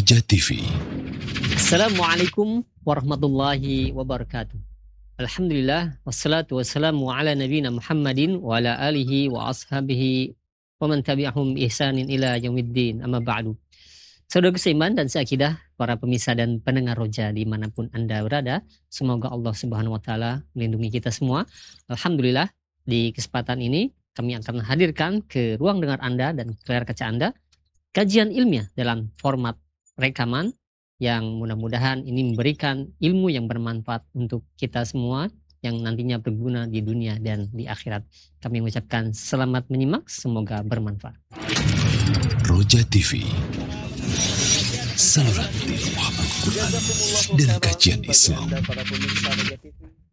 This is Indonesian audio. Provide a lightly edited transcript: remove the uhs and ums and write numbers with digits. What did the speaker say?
Roja TV. Assalamualaikum warahmatullahi wabarakatuh. Alhamdulillah, wassalatu wassalamu ala nabiyina Muhammadin wa ala alihi wa ashabihi wa man tabi'ahum ihsanin ila yaumiddin, amma ba'du. Saudara seiman dan seakidah, para pemirsa dan pendengar Roja dimanapun Anda berada, semoga Allah Subhanahu wa Ta'ala melindungi kita semua. Alhamdulillah, di kesempatan ini kami akan hadirkan ke ruang dengar Anda dan layar kaca Anda kajian ilmiah dalam format rekaman yang mudah-mudahan ini memberikan ilmu yang bermanfaat untuk kita semua yang nantinya berguna di dunia dan di akhirat. Kami mengucapkan selamat menyimak, semoga bermanfaat. Roja TV, saluran ilmu Al-Quran dan kajian Islam. Para pemirsa Roja TV.